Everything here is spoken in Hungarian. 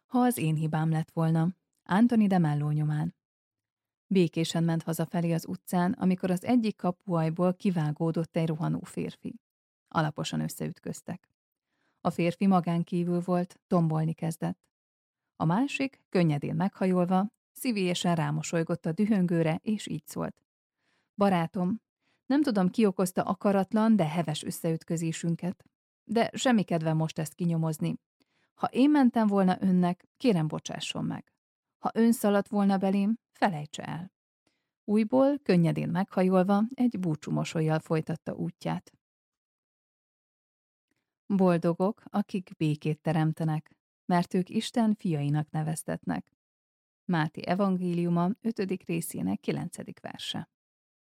Ha az én hibám lett volna, Anthony de Mello nyomán. Békésen ment hazafelé az utcán, amikor az egyik kapuajból kivágódott egy rohanó férfi. Alaposan összeütköztek. A férfi magán kívül volt, tombolni kezdett. A másik, könnyedén meghajolva, szívélyesen rámosolygott a dühöngőre, és így szólt. Barátom, nem tudom, ki okozta akaratlan, de heves összeütközésünket. De semmi kedvem most ezt kinyomozni. Ha én mentem volna önnek, kérem bocsásson meg. Ha ön szaladt volna belém, felejtse el. Újból, könnyedén meghajolva, egy búcsú mosollyal folytatta útját. Boldogok, akik békét teremtenek, mert ők Isten fiainak neveztetnek. Máté evangéliuma 5. részének 9. verse.